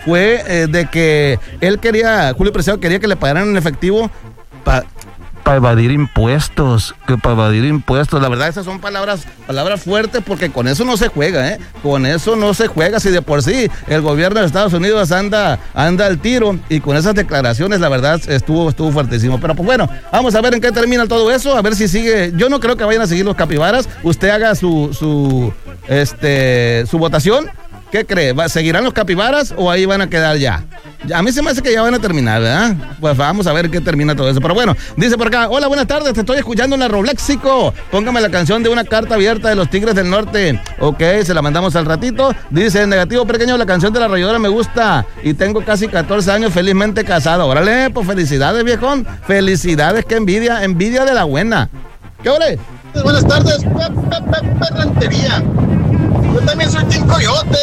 fue de que Julio Preciado quería que le pagaran en efectivo para evadir impuestos, La verdad, esas son palabras fuertes, porque con eso no se juega, ¿eh? Con eso no se juega. Si de por sí el gobierno de Estados Unidos anda al tiro, y con esas declaraciones, la verdad, estuvo fuertísimo. Pero pues bueno, vamos a ver en qué termina todo eso, a ver si sigue. Yo no creo que vayan a seguir los capibaras. Usted haga su votación. ¿Qué cree? ¿Seguirán los capibaras o ahí van a quedar ya? A mí se me hace que ya van a terminar, ¿verdad? Pues vamos a ver qué termina todo eso. Pero bueno, dice por acá: hola, buenas tardes, te estoy escuchando en la Roblexico. Póngame la canción de Una Carta Abierta de los Tigres del Norte. Ok, se la mandamos al ratito. Dice: negativo pequeño, la canción de La Rayadora me gusta y tengo casi 14 años felizmente casado. Órale, pues felicidades, viejón. Felicidades, qué envidia de la buena. ¿Qué ole? Buenas tardes, perrantería. Yo también soy Team Coyote.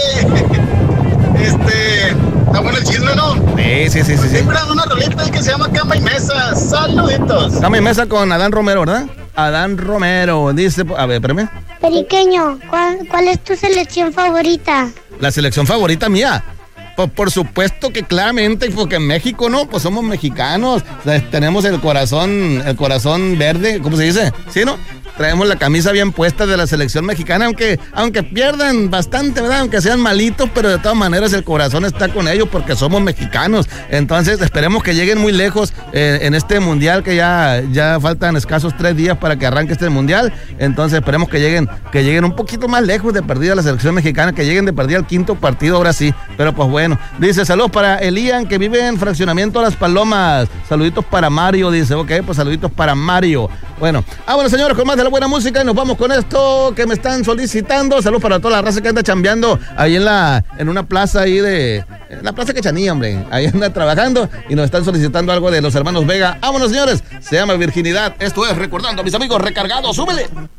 Está bueno el chisme, ¿no? Sí. Siempre una rolita que se llama Cama y Mesa. Saluditos. Cama y Mesa con Adán Romero, ¿verdad? Adán Romero, dice, a ver, espérame. Periqueño, ¿cuál es tu selección favorita? La selección favorita mía. Pues por supuesto que claramente, porque en México, ¿no? Pues somos mexicanos. O sea, tenemos el corazón verde, ¿cómo se dice? ¿Sí, no? Traemos la camisa bien puesta de la selección mexicana, aunque pierdan bastante, ¿verdad? Aunque sean malitos, pero de todas maneras el corazón está con ellos porque somos mexicanos. Entonces esperemos que lleguen muy lejos en este mundial, que ya faltan escasos 3 días para que arranque este mundial. Entonces esperemos que lleguen un poquito más lejos de perdida la selección mexicana, que lleguen de perdida al 5º partido, ahora sí. Pero pues bueno, dice: saludos para Elian, que vive en Fraccionamiento Las Palomas. Saluditos para Mario, dice. Ok, pues saluditos para Mario. Bueno, señores, con más de la buena música, y nos vamos con esto que me están solicitando. Saludos para toda la raza que anda chambeando ahí en una plaza ahí en la Plaza Quechanilla, hombre. Ahí anda trabajando y nos están solicitando algo de los hermanos Vega. Vámonos, señores. Se llama Virginidad. Esto es Recordando a mis amigos recargados. ¡Súbele!